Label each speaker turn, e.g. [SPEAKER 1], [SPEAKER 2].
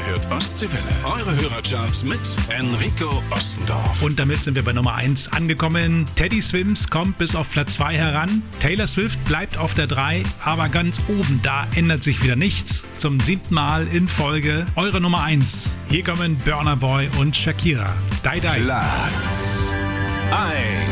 [SPEAKER 1] hört Ostseewelle. Eure Hörercharts mit Enrico Ostendorf.
[SPEAKER 2] Und damit sind wir bei Nummer 1 angekommen. Teddy Swims kommt bis auf Platz 2 heran. Taylor Swift bleibt auf der 3, aber ganz oben, da ändert sich wieder nichts. Zum 7. Mal in Folge eure Nummer 1. Hier kommen Burna Boy und Shakira. Die Die.
[SPEAKER 1] Platz 1.